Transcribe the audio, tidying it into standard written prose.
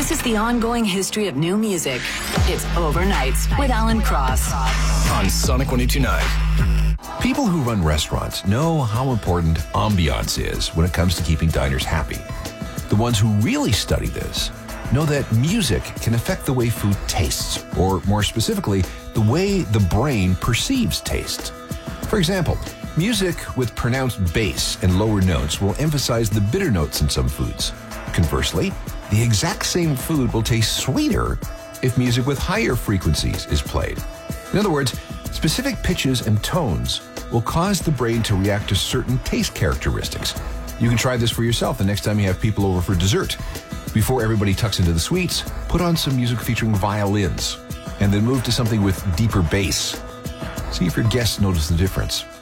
This is the ongoing history of new music. It's Overnights with Alan Cross on Sonic 102.9. People who run restaurants know how important ambiance is when it comes to keeping diners happy. The ones who really study this know that music can affect the way food tastes, or more specifically, the way the brain perceives taste. For example, music with pronounced bass and lower notes will emphasize the bitter notes in some foods. Conversely, the exact same food will taste sweeter if music with higher frequencies is played. In other words, specific pitches and tones will cause the brain to react to certain taste characteristics. You can try this for yourself the next time you have people over for dessert. Before everybody tucks into the sweets, put on some music featuring violins, and then move to something with deeper bass. See if your guests notice the difference.